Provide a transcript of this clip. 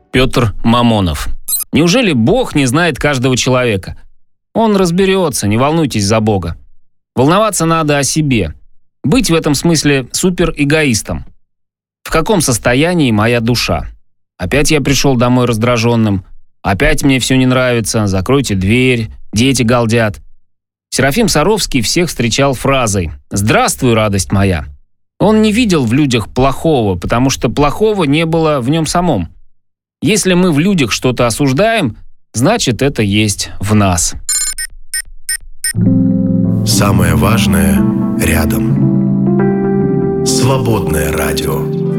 Петр Мамонов. Неужели Бог не знает каждого человека? Он разберется, не волнуйтесь за Бога. Волноваться надо о себе. Быть в этом смысле суперэгоистом. В каком состоянии моя душа? Опять я пришел домой раздраженным. Опять мне все не нравится. Закройте дверь. Дети галдят. Серафим Саровский всех встречал фразой «Здравствуй, радость моя». Он не видел в людях плохого, потому что плохого не было в нем самом. Если мы в людях что-то осуждаем, значит, это есть в нас. Самое важное рядом. Свободное радио.